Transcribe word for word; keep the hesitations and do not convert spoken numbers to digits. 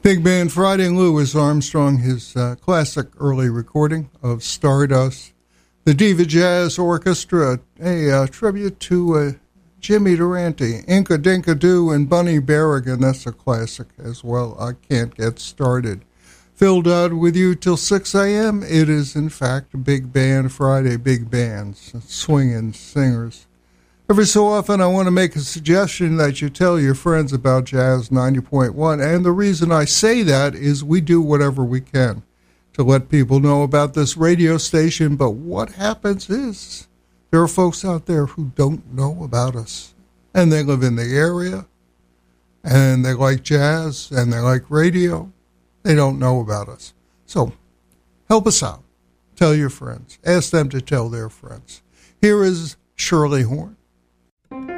Big Band Friday, Louis Armstrong, his uh, classic early recording of Stardust. The Diva Jazz Orchestra, a uh, tribute to uh, Jimmy Durante, Inca Dinka Doo, and Bunny Berrigan. That's a classic as well. I Can't Get Started. Phil Dodd with you till six a.m. It is, in fact, Big Band Friday, big bands, swinging singers. Every so often, I want to make a suggestion that you tell your friends about Jazz ninety point one, and the reason I say that is we do whatever we can to let people know about this radio station, but what happens is there are folks out there who don't know about us, and they live in the area, and they like jazz, and they like radio. They don't know about us. So help us out. Tell your friends. Ask them to tell their friends. Here is Shirley Horn